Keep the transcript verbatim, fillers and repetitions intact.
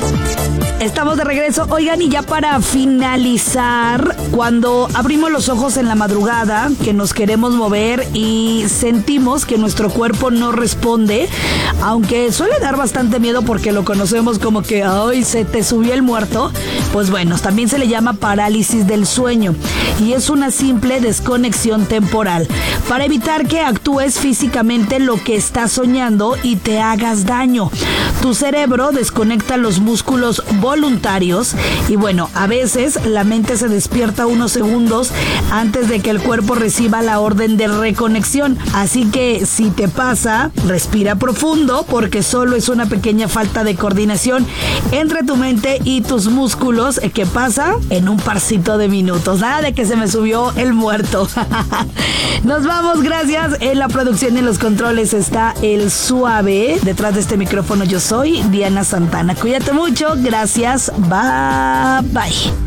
Estamos de regreso. Oigan, y ya para finalizar, cuando abrimos los ojos en la madrugada, que nos queremos mover y sentimos que nuestro cuerpo no responde, aunque suele dar bastante miedo porque lo conocemos como que, ay, se te subió el muerto, pues bueno, también se le llama parálisis del sueño y es una simple desconexión temporal para evitar que actúes físicamente lo que estás soñando y te hagas daño. Tu cerebro desconecta los músculos voluntarios y bueno, a veces la mente se despierta unos segundos antes de que el cuerpo reciba la orden de reconexión. Así que si te pasa, respira profundo porque solo es una pequeña falta de coordinación entre tu mente y tus músculos que pasa en un parcito de minutos. Nada de que se me subió el muerto. Nos vamos, gracias. En la producción y en los controles está el Suave. Detrás de este micrófono yo soy Diana Santana. Cuídate mucho. Gracias. Bye bye.